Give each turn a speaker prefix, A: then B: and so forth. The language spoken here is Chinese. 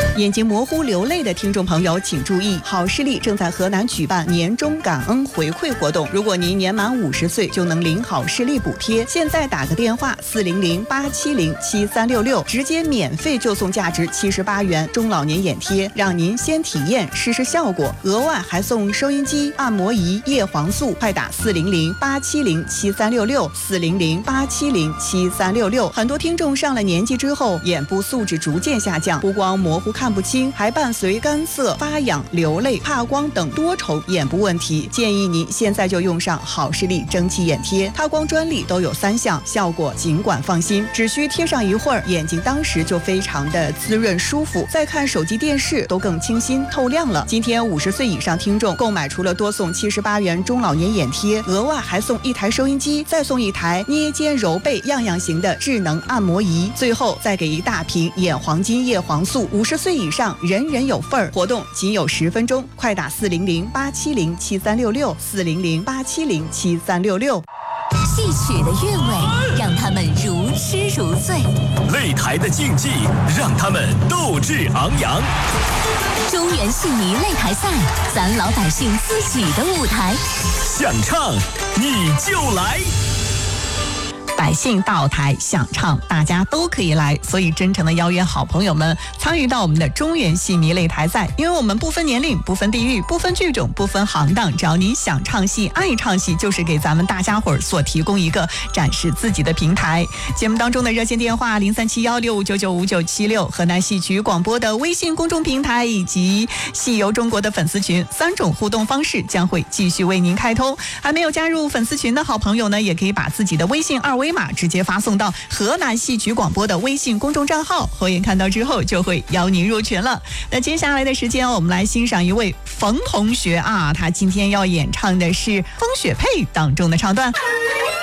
A: 眼睛模糊流泪的听众朋友请注意，好视力正在河南举办年终感恩回馈活动，如果您年满50岁就能领好视力补贴。现在打个电话400-870-7366，直接免费就送价值78元中老年眼贴，让您先体验试试效果，额外还送收音机、按摩仪、叶黄素。快打400-870-7366，400-870-7366。很多听众上了年纪之后，眼部素质逐渐下降，不光模糊看不清，还伴随干涩、发痒、流泪、怕光等多重眼部问题。建议您现在就用上好视力蒸汽眼贴，它光专利都有3项，效果尽管放心，只需贴上一会儿，眼睛当时就非常的滋润舒服，再看手机电视都更清新透亮了。今天50岁以上听众购买，除了多送78元中老年眼贴，额外还送1台收音机，再送1台捏肩揉背样样型的智能按摩仪，最后再给一大瓶眼黄金叶黄素。50岁以上人人有份儿，活动仅有10分钟，快打400-870-7366，400-870-7366。
B: 戏曲的韵味让他们如痴如醉，
C: 擂台的竞技让他们斗志昂扬。
B: 中原戏迷擂台赛，咱老百姓自己的舞台，
C: 想唱你就来。
A: 百姓到台想唱，大家都可以来，所以真诚的邀约好朋友们参与到我们的中原戏迷擂台赛。因为我们不分年龄、不分地域、不分剧种、不分行当，只要你想唱戏、爱唱戏，就是给咱们大家伙儿所提供一个展示自己的平台。节目当中的热线电话037165995976，河南戏曲广播的微信公众平台以及戏游中国的粉丝群，3种互动方式将会继续为您开通。还没有加入粉丝群的好朋友呢，也可以把自己的微信2维码直接发送到河南戏曲广播的微信公众账号，侯爷看到之后就会邀您入群了。那接下来的时间，我们来欣赏一位冯同学啊，他今天要演唱的是《风雪配》当中的唱段。